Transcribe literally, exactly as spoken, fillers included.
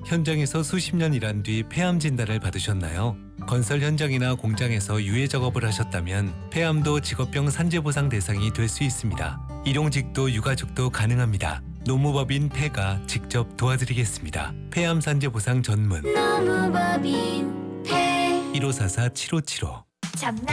현장에서 수십 년 일한 뒤 폐암 진단을 받으셨나요? 건설 현장이나 공장에서 유해 작업을 하셨다면 폐암도 직업병 산재보상 대상이 될 수 있습니다. 일용직도 유가족도 가능합니다. 노무법인 폐가 직접 도와드리겠습니다. 폐암 산재보상 전문 노무법인 폐 일오사사 칠오칠오 잡나